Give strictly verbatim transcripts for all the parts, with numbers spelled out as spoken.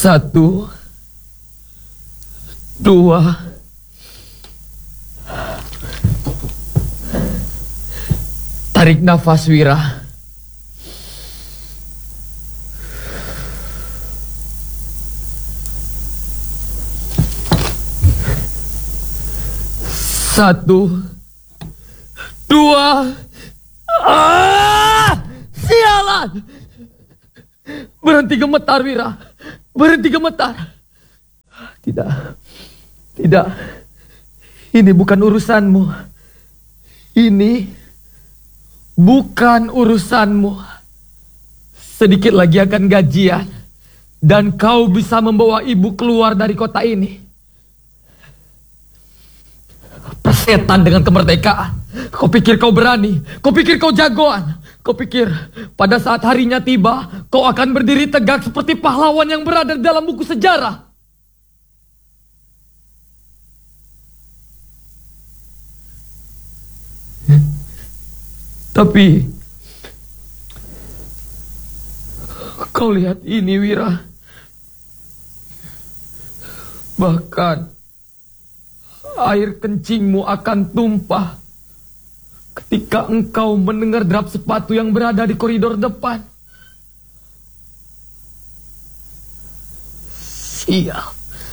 Satu, dua, tarik nafas, Wira. Satu, dua, ah, sialan! Berhenti gemetar, Wira. Berhenti gemetar. Tidak, tidak. Ini bukan urusanmu. Ini bukan urusanmu. Sedikit lagi akan gajian, dan kau bisa membawa ibu keluar dari kota ini. Persetan dengan kemerdekaan. Kau pikir kau berani? Kau pikir kau jagoan? Kau pikir pada saat harinya tiba, kau akan berdiri tegak seperti pahlawan yang berada dalam buku sejarah? Tapi kau lihat ini, Wira. Bahkan air kencingmu akan tumpah ketika engkau mendengar derap sepatu yang berada di koridor depan. Sial.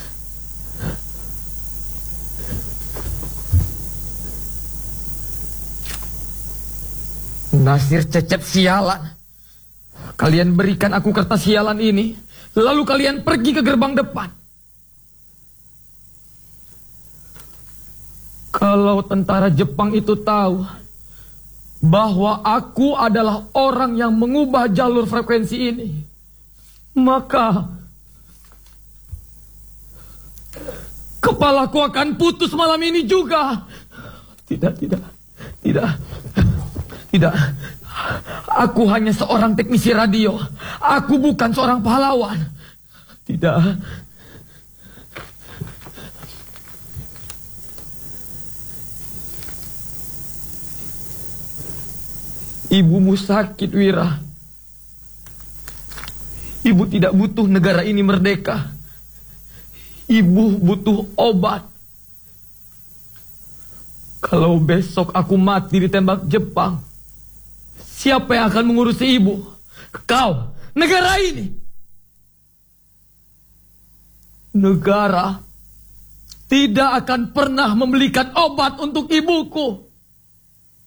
Nasir Cecep sialan. Kalian berikan aku kertas sialan ini, lalu kalian pergi ke gerbang depan. Kalau tentara Jepang itu tahu bahwa aku adalah orang yang mengubah jalur frekuensi ini, maka kepalaku akan putus malam ini juga. Tidak, tidak, tidak, tidak. Aku hanya seorang teknisi radio. Aku bukan seorang pahlawan. Tidak. Ibumu sakit, Wira. Ibu tidak butuh negara ini merdeka. Ibu butuh obat. Kalau besok aku mati ditembak Jepang, siapa yang akan mengurusi ibu? Kau, negara ini. Negara tidak akan pernah membelikan obat untuk ibuku.